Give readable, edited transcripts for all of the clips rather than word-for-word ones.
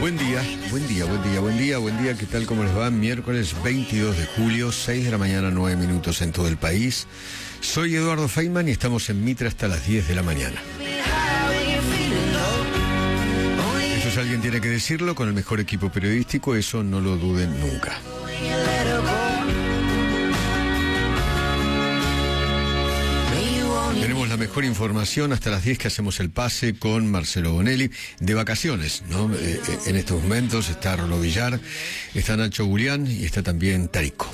Buen día, buen día, buen día, buen día, buen día. ¿Qué tal? ¿Cómo les va? Miércoles 22 de julio, 6 de la mañana, 9 minutos en todo el país. Soy Eduardo Feynman y estamos en Mitre hasta las 10 de la mañana. Eso si alguien tiene que decirlo, con el mejor equipo periodístico, eso no lo duden nunca. Tenemos la mejor información hasta las 10 que hacemos el pase con Marcelo Bonelli, de vacaciones, ¿no? En estos momentos está Rolo Villar, está Nacho Julián y está también Tarico.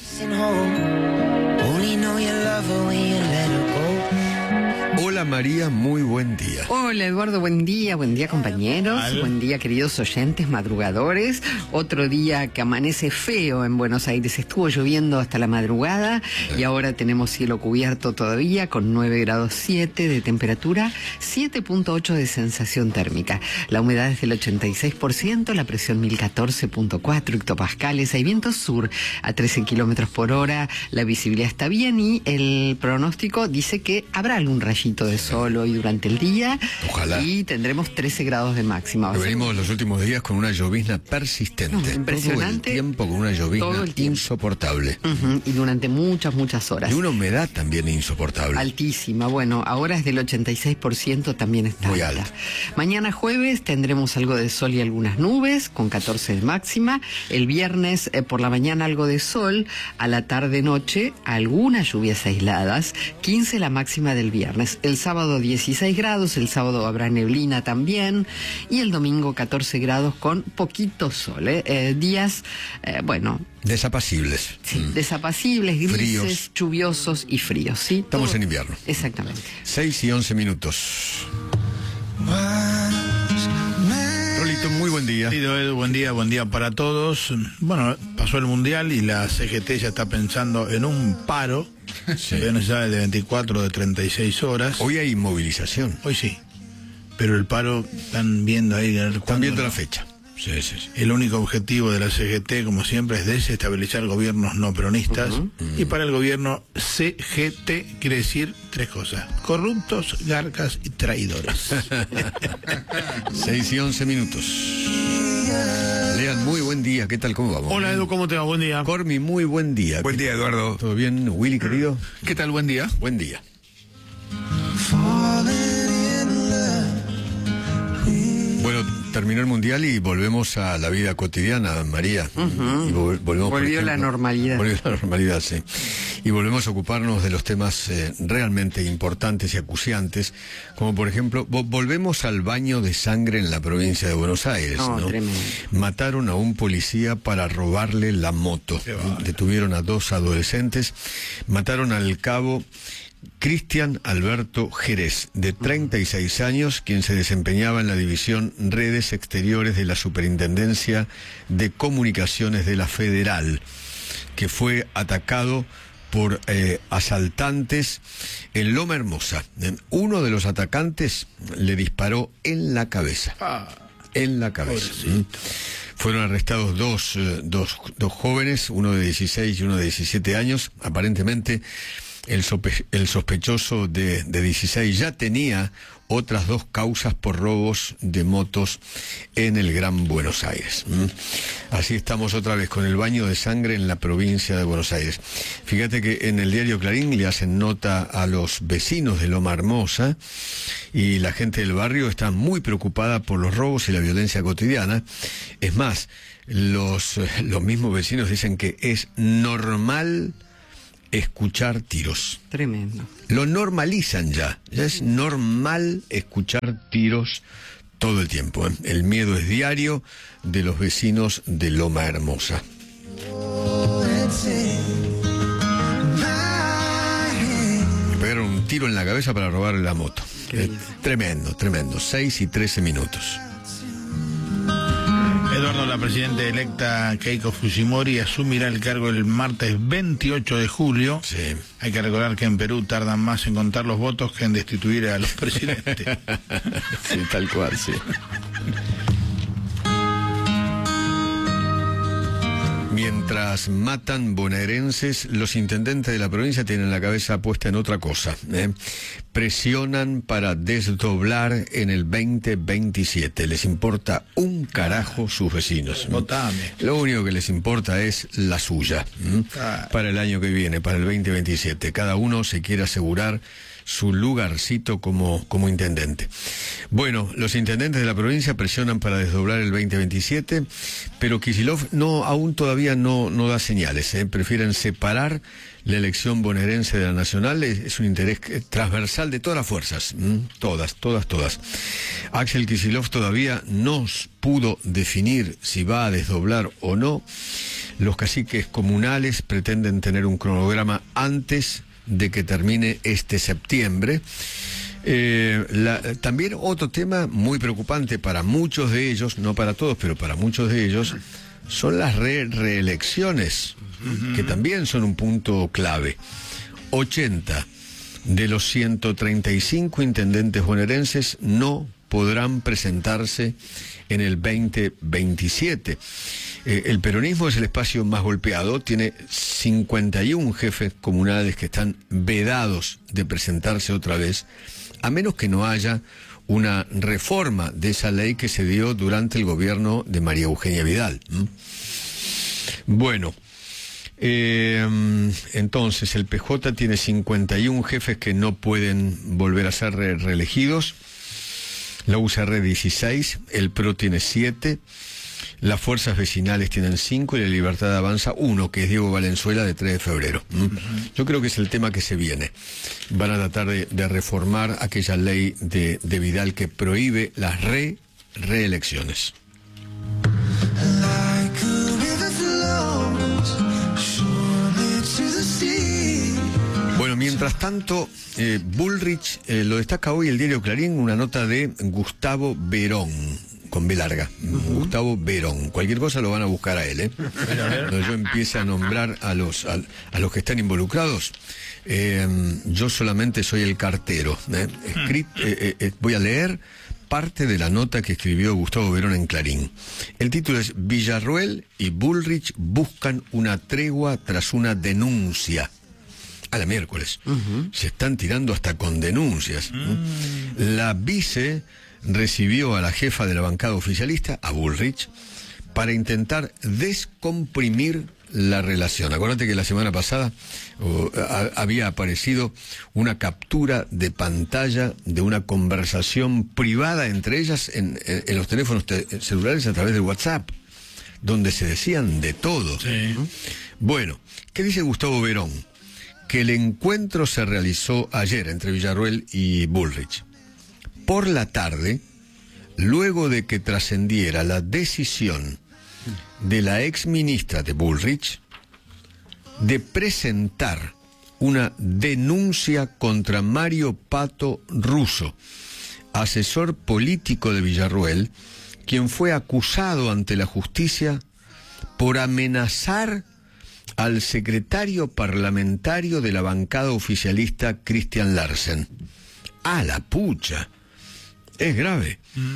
Hola María, muy buen día. Hola Eduardo, buen día compañeros, buen día queridos oyentes, madrugadores. Otro día que amanece feo en Buenos Aires, estuvo lloviendo hasta la madrugada y ahora tenemos cielo cubierto todavía con 9 grados 7 de temperatura, 7.8 de sensación térmica. La humedad es del 86%, la presión 1014.4 hectopascales, hay viento sur a 13 kilómetros por hora, la visibilidad está bien y el pronóstico dice que habrá algún rayito de sol hoy durante el día. Ojalá. Y tendremos 13 grados de máxima. Venimos los últimos días con una llovizna persistente. Impresionante. Todo el tiempo con una llovizna insoportable. Y durante muchas horas. Y una humedad también insoportable. Altísima. Bueno, ahora es del 86%, también está muy alta. alta. Mañana jueves tendremos algo de sol y algunas nubes, con 14 de máxima. El viernes por la mañana algo de sol. A la tarde-noche algunas lluvias aisladas. 15 la máxima del viernes. El sábado 16 grados, el sábado habrá neblina también y el domingo 14 grados con poquito sol. Días, desapacibles. Sí, desapacibles, grises, fríos, lluviosos y fríos. ¿Sí? Estamos en invierno. Exactamente. 6 y 11 minutos. Rolito, muy buen día. Sí, Edu, buen día para todos. Bueno, pasó el Mundial y la CGT ya está pensando en un paro. Sí. No se sabe, de 24 de 36 horas. Hoy hay movilización. Hoy sí. Pero el paro están viendo ahí. Están viendo la fecha. Sí. El único objetivo de la CGT, como siempre, es desestabilizar gobiernos no peronistas. Y para el gobierno CGT quiere decir tres cosas: corruptos, garcas y traidores. 6 y 11 minutos. Lean, muy buen día. ¿Qué tal? ¿Cómo vamos? Hola Edu, ¿cómo te va? Buen día. Cormi, muy buen día. Buen día, Eduardo. ¿Todo bien, Willy, querido? ¿Qué tal? Buen día. Buen día. Bueno, terminó el Mundial y volvemos a la vida cotidiana, María. Y volvemos, Volvió la normalidad. Volvió la normalidad, sí. Y volvemos a ocuparnos de los temas realmente importantes y acuciantes, como por ejemplo, volvemos al baño de sangre en la provincia de Buenos Aires, ¿no? Tremendo. Mataron a un policía para robarle la moto. Detuvieron a 2 adolescentes, mataron al cabo Cristian Alberto Jerez, de 36 años, quien se desempeñaba en la división Redes Exteriores de la Superintendencia de Comunicaciones de la Federal, que fue atacado por asaltantes en Loma Hermosa. Uno de los atacantes le disparó en la cabeza. En la cabeza. Fueron arrestados dos jóvenes, uno de 16 y uno de 17 años. Aparentemente el sospechoso de 16 ya tenía otras 2 causas por robos de motos en el Gran Buenos Aires. Así estamos otra vez con el baño de sangre en la provincia de Buenos Aires. Fíjate que en el diario Clarín le hacen nota a los vecinos de Loma Hermosa y la gente del barrio está muy preocupada por los robos y la violencia cotidiana. Es más, los mismos vecinos dicen que es normal escuchar tiros. Tremendo. Lo normalizan ya es normal escuchar tiros todo el tiempo. El miedo es diario de los vecinos de Loma Hermosa. Le pegaron un tiro en la cabeza para robarle la moto. Tremendo. 6 y 13 minutos. Eduardo, la presidenta electa Keiko Fujimori asumirá el cargo el martes 28 de julio. Sí. Hay que recordar que en Perú tardan más en contar los votos que en destituir a los presidentes. Sí, tal cual, sí. mientras matan bonaerenses, los intendentes de la provincia tienen la cabeza puesta en otra cosa. Presionan para desdoblar en el 2027. Les importa un carajo sus vecinos. Votame. Lo único que les importa es la suya. Para el año que viene, para el 2027. Cada uno se quiere asegurar su lugarcito como intendente. Bueno, los intendentes de la provincia presionan para desdoblar el 2027, pero Kicillof aún todavía no da señales. Prefieren separar la elección bonaerense de la nacional. Es un interés transversal de todas las fuerzas. Todas. Axel Kicillof todavía no pudo definir si va a desdoblar o no. Los caciques comunales pretenden tener un cronograma antes de que termine este septiembre. También otro tema muy preocupante para muchos de ellos, no para todos, pero para muchos de ellos, son las reelecciones, que también son un punto clave. 80 de los 135 intendentes bonaerenses no podrán presentarse en el 2027. El peronismo es el espacio más golpeado, tiene 51 jefes comunales que están vedados de presentarse otra vez, a menos que no haya una reforma de esa ley que se dio durante el gobierno de María Eugenia Vidal. Bueno, entonces el PJ tiene 51 jefes que no pueden volver a ser reelegidos, la UCR 16, el PRO tiene 7, las fuerzas vecinales tienen 5 y la Libertad Avanza 1, que es Diego Valenzuela, de 3 de febrero. Yo creo que es el tema que se viene. Van a tratar de reformar aquella ley de Vidal que prohíbe las reelecciones. Bueno, mientras tanto, Bullrich lo destaca hoy el diario Clarín, una nota de Gustavo Verón, con B larga, Gustavo Verón. Cualquier cosa lo van a buscar a él, Cuando yo empiece a nombrar a los que están involucrados, yo solamente soy el cartero. Voy a leer parte de la nota que escribió Gustavo Verón en Clarín. El título es: Villarroel y Bullrich buscan una tregua tras una denuncia. A la miércoles. Se están tirando hasta con denuncias. La vice recibió a la jefa de la bancada oficialista, a Bullrich, para intentar descomprimir la relación. Acuérdate que la semana pasada había aparecido una captura de pantalla de una conversación privada entre ellas en los teléfonos celulares a través de WhatsApp, donde se decían de todo. Sí. Bueno, ¿qué dice Gustavo Verón? Que el encuentro se realizó ayer entre Villarroel y Bullrich. Por la tarde, luego de que trascendiera la decisión de la exministra de Bullrich de presentar una denuncia contra Mario Pato Russo, asesor político de Villarroel, quien fue acusado ante la justicia por amenazar al secretario parlamentario de la bancada oficialista, Christian Larsen. ¡A la pucha! Es grave.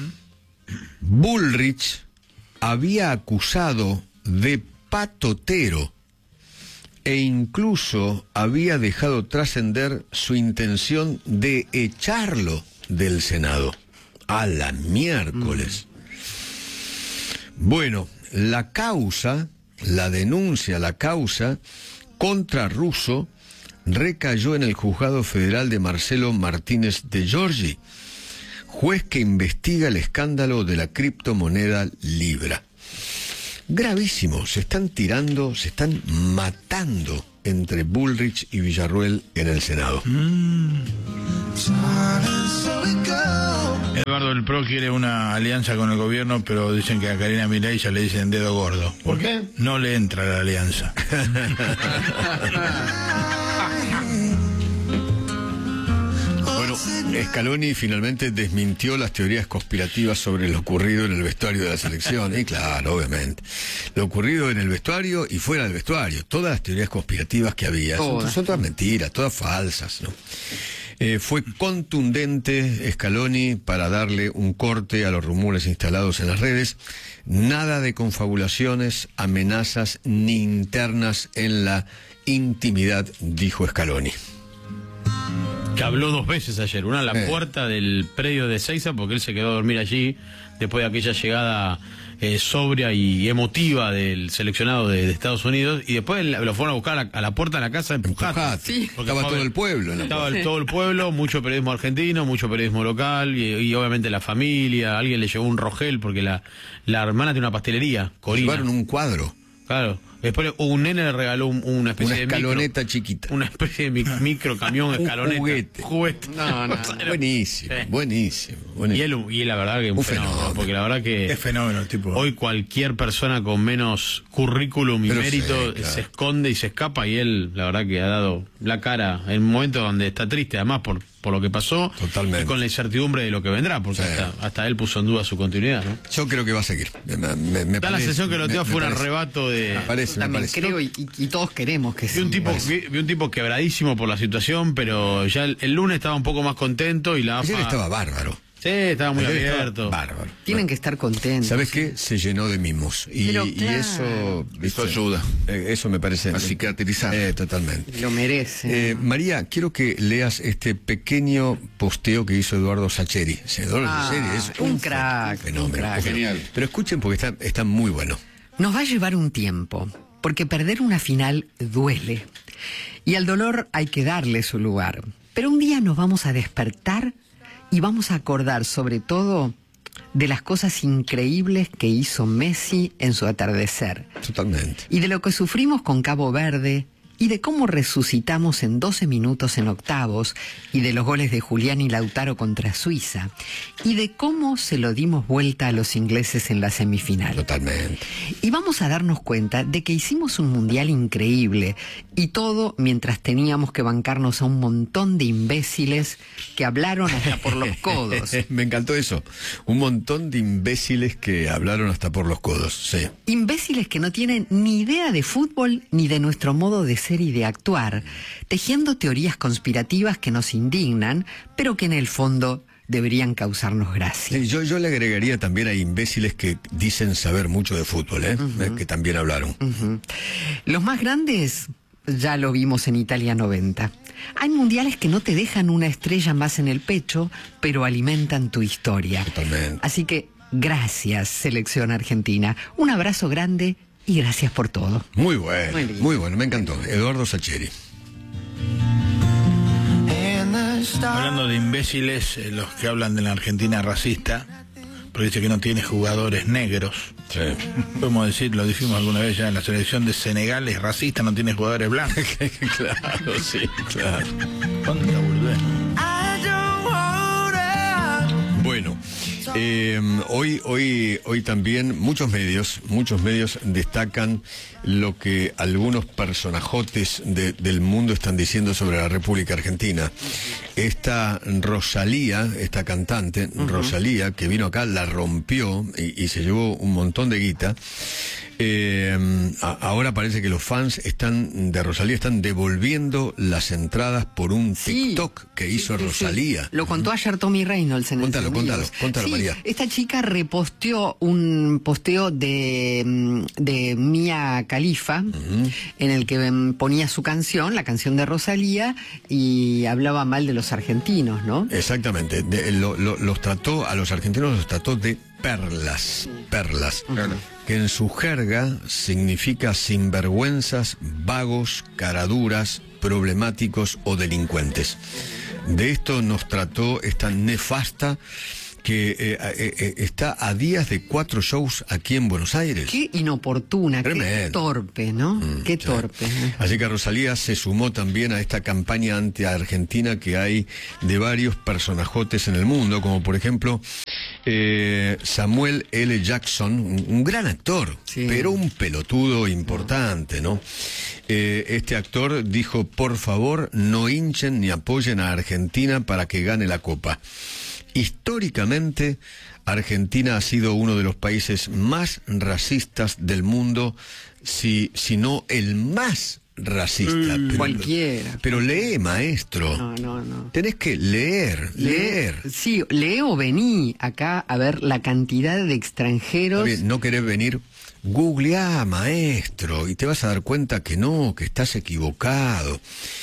Bullrich había acusado de patotero e incluso había dejado trascender su intención de echarlo del Senado. ¡A la miércoles! Bueno, la causa contra Russo recayó en el juzgado federal de Marcelo Martínez de Giorgi, juez que investiga el escándalo de la criptomoneda Libra. Gravísimo, se están matando entre Bullrich y Villarroel en el Senado. Eduardo del PRO quiere una alianza con el gobierno, pero dicen que a Karina Milei ya le dicen dedo gordo. ¿Por qué? No le entra la alianza. Bueno, Scaloni finalmente desmintió las teorías conspirativas sobre lo ocurrido en el vestuario de la selección. Y claro, obviamente. Lo ocurrido en el vestuario y fuera del vestuario. Todas las teorías conspirativas que había son todas mentiras, todas falsas, ¿no? Fue contundente Scaloni para darle un corte a los rumores instalados en las redes. Nada de confabulaciones, amenazas ni internas en la intimidad, dijo Scaloni. Que habló 2 veces ayer, una en la puerta del predio de Ezeiza, porque él se quedó a dormir allí después de aquella llegada sobria y emotiva del seleccionado de Estados Unidos, y después lo fueron a buscar a la puerta de la casa de Empujate. Sí, estaba todo el pueblo. Estaba todo el pueblo, mucho periodismo argentino, mucho periodismo local, y obviamente la familia. Alguien le llevó un rogel porque la hermana tiene una pastelería, Corina. Llevaron un cuadro. Claro. Después un nene le regaló una especie de escaloneta chiquita. Una especie de micro camión escaloneta. Juguete. No, buenísimo, buenísimo. Y él la verdad que un fenómeno, porque la verdad que es fenómeno el tipo. Hoy cualquier persona con menos currículum y mérito se esconde y se escapa, y él la verdad que ha dado la cara en un momento donde está triste, además por lo que pasó. Totalmente. Y con la incertidumbre de lo que vendrá, porque hasta él puso en duda su continuidad, ¿no? Yo creo que va a seguir. Me da la sensación que lo tío fue un arrebato de... También creo y todos queremos que sea. Vi un tipo quebradísimo por la situación, pero ya el lunes estaba un poco más contento y la AFA... Ayer estaba bárbaro. Sí, estaba muy abierto. Bárbaro. Tienen que estar contentos. ¿Sabes qué? Se llenó de mimos. Y eso ayuda. Eso me parece. A cicatrizar. Totalmente. Lo merece. María, quiero que leas este pequeño posteo que hizo Eduardo Sacheri. Eduardo Sacheri es un crack. Fenómeno. Genial. Pero escuchen porque está muy bueno. Nos va a llevar un tiempo, porque perder una final duele. Y al dolor hay que darle su lugar. Pero un día nos vamos a despertar y vamos a acordar sobre todo de las cosas increíbles que hizo Messi en su atardecer. Totalmente. Y de lo que sufrimos con Cabo Verde, y de cómo resucitamos en 12 minutos en octavos, y de los goles de Julián y Lautaro contra Suiza, y de cómo se lo dimos vuelta a los ingleses en la semifinal. Totalmente. Y vamos a darnos cuenta de que hicimos un mundial increíble, y todo mientras teníamos que bancarnos a un montón de imbéciles que hablaron hasta por los codos. Me encantó eso. Un montón de imbéciles que hablaron hasta por los codos, sí. Imbéciles que no tienen ni idea de fútbol ni de nuestro modo de ser y de actuar, tejiendo teorías conspirativas que nos indignan, pero que en el fondo deberían causarnos gracia. Sí, yo le agregaría también a imbéciles que dicen saber mucho de fútbol, que también hablaron. Los más grandes ya lo vimos en Italia 90. Hay mundiales que no te dejan una estrella más en el pecho, pero alimentan tu historia. Totalmente. Así que gracias, selección argentina. Un abrazo grande y gracias por todo. Muy bueno, muy bueno, me encantó. Eduardo Sacheri. Hablando de imbéciles, los que hablan de la Argentina racista, porque dice que no tiene jugadores negros. Sí. Podemos decir, lo dijimos alguna vez ya, en la selección de Senegal es racista, no tiene jugadores blancos. Claro, sí, claro. ¿Cuánta boludez? Bueno, hoy también muchos medios destacan lo que algunos personajotes del mundo están diciendo sobre la República Argentina. Esta Rosalía, esta cantante, Rosalía, que vino acá, la rompió y se llevó un montón de guita. Ahora parece que los fans de Rosalía están devolviendo las entradas por un TikTok que hizo Rosalía. Lo contó ayer Tommy Reynolds en Contalo, María. Esta chica reposteó un posteo de Mia Khalifa, en el que ponía su canción, la canción de Rosalía, y hablaba mal de los argentinos, ¿no? Exactamente. A los argentinos los trató de perlas. Que en su jerga significa sinvergüenzas, vagos, caraduras, problemáticos o delincuentes. De esto nos trató esta nefasta que está a días de 4 shows aquí en Buenos Aires. Qué inoportuna, qué torpe, ¿no? Qué torpe. Así que Rosalía se sumó también a esta campaña anti-argentina que hay de varios personajotes en el mundo, como por ejemplo Samuel L. Jackson, un gran actor, pero un pelotudo importante, ¿no? Este actor dijo, por favor, no hinchen ni apoyen a Argentina para que gane la Copa. Históricamente, Argentina ha sido uno de los países más racistas del mundo, si no el más racista. Cualquiera. Pero lee, maestro. No. Tenés que leer. Sí, lee o vení acá a ver la cantidad de extranjeros. Está bien, no querés venir, googleá, maestro, y te vas a dar cuenta que no, que estás equivocado.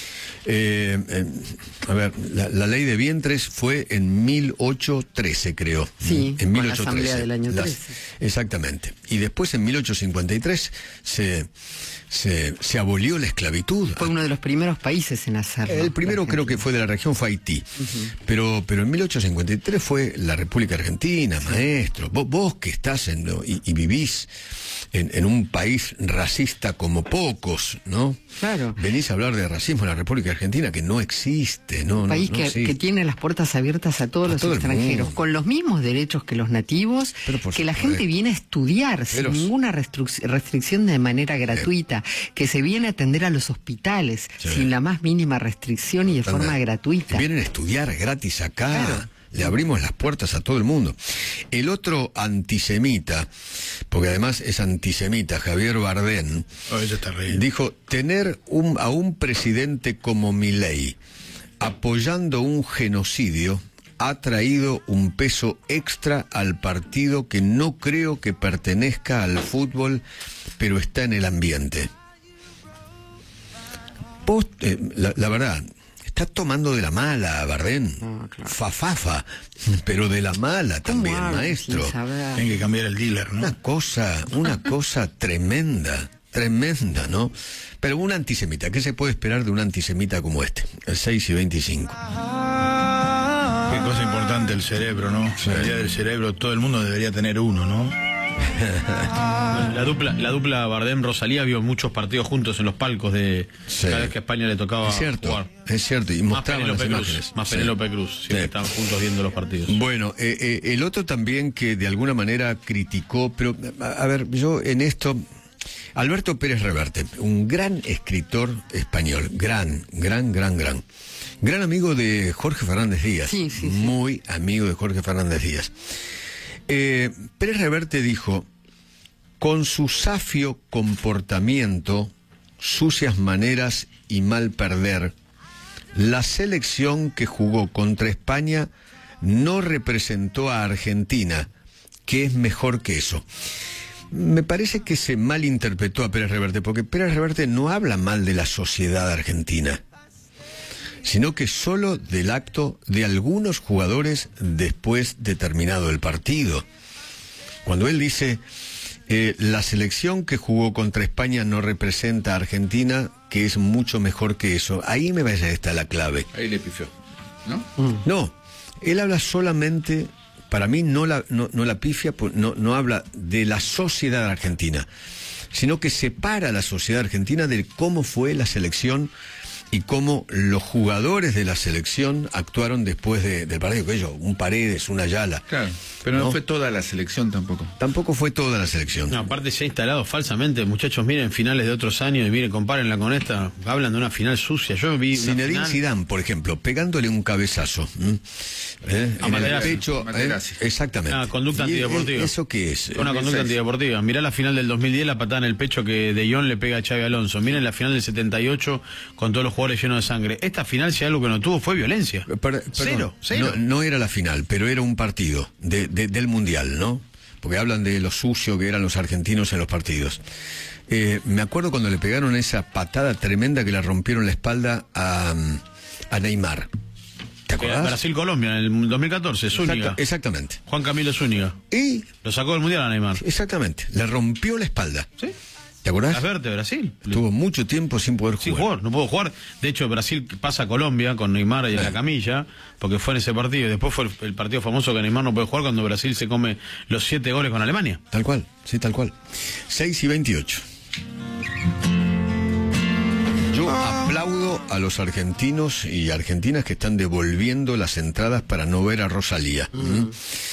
A ver, la ley de vientres fue en 1813, creo. Sí, en 1813. con la asamblea del año 13. Exactamente. Y después en 1853 se abolió la esclavitud. Fue uno de los primeros países en hacerlo. El primero creo que fue de la región, fue Haití. Pero en 1853 fue la República Argentina, maestro. Vos que estás y vivís en un país racista como pocos, ¿no? Claro. Venís a hablar de racismo en la República Argentina, que no existe, ¿no? Un país no existe. que tiene las puertas abiertas a todos los extranjeros, con los mismos derechos que los nativos, que la gente viene a estudiar sin ninguna restricción de manera gratuita, que se viene a atender a los hospitales sin la más mínima restricción y de forma gratuita. Vienen a estudiar gratis acá. Claro. Le abrimos las puertas a todo el mundo. El otro antisemita, porque además es antisemita, Javier Bardem, dijo, tener a un presidente como Milei apoyando un genocidio ha traído un peso extra al partido que no creo que pertenezca al fútbol, pero está en el ambiente. La verdad... Está tomando de la mala, Bardem. Claro. Fafafa, pero de la mala también, maestro. Tiene que cambiar el dealer, ¿no? Una cosa tremenda, ¿no? Pero un antisemita, ¿qué se puede esperar de un antisemita como este? El 6:25. Qué cosa importante el cerebro, ¿no? Sí. El día del cerebro, todo el mundo debería tener uno, ¿no? La dupla Bardem-Rosalía vio muchos partidos juntos en los palcos de cada vez que a España le tocaba jugar. Es cierto, y mostraban las imágenes. Más Penélope Cruz, siempre estaban juntos viendo los partidos. Bueno, el otro también que de alguna manera criticó, pero a ver, yo en esto, Alberto Pérez Reverte, un gran escritor español, gran amigo de Jorge Fernández Díaz, muy amigo de Jorge Fernández Díaz. Pérez Reverte dijo, con su safio comportamiento, sucias maneras y mal perder, la selección que jugó contra España no representó a Argentina, que es mejor que eso. Me parece que se malinterpretó a Pérez Reverte, porque Pérez Reverte no habla mal de la sociedad argentina, sino que solo del acto de algunos jugadores después de terminado el partido. Cuando él dice, la selección que jugó contra España no representa a Argentina, que es mucho mejor que eso, ahí me parece que está la clave. Ahí le pifió, ¿no? No, él habla solamente, para mí no la pifia, no habla de la sociedad argentina, sino que separa a la sociedad argentina de cómo fue la selección y cómo los jugadores de la selección actuaron después del partido, que ellos, un Paredes, un Ayala. Claro, pero no fue toda la selección tampoco. Tampoco fue toda la selección. No, aparte se ha instalado falsamente, muchachos, miren finales de otros años y miren, compárenla con esta, hablan de una final sucia. Yo vi Zinedine Zidane, por ejemplo, pegándole un cabezazo en el pecho. Exactamente. Una conducta antideportiva. ¿Eso qué es? Una conducta antideportiva. Mirá la final del 2010, la patada en el pecho que De Jong le pega a Xabi Alonso. Miren la final del 78 con todos los jugadores llenos de sangre. Esta final, si algo que no tuvo, fue violencia. Cero. No era la final, pero era un partido del Mundial, ¿no? Porque hablan de lo sucio que eran los argentinos en los partidos. Me acuerdo cuando le pegaron esa patada tremenda que le rompieron la espalda a Neymar. ¿Te acuerdas? Brasil-Colombia en el 2014, Zúñiga. Exactamente. Juan Camilo Zúñiga. Y lo sacó del Mundial a Neymar. Exactamente. Le rompió la espalda. ¿Sí? ¿Te acordás? Las vértebras, sí. Estuvo mucho tiempo sin poder jugar. Sin jugar, no pudo jugar. De hecho, Brasil pasa a Colombia con Neymar y en la camilla, porque fue en ese partido. Y después fue el partido famoso que Neymar no puede jugar cuando Brasil se come los 7 goles con Alemania. Tal cual, sí, tal cual. 6:28. Yo aplaudo a los argentinos y argentinas que están devolviendo las entradas para no ver a Rosalía.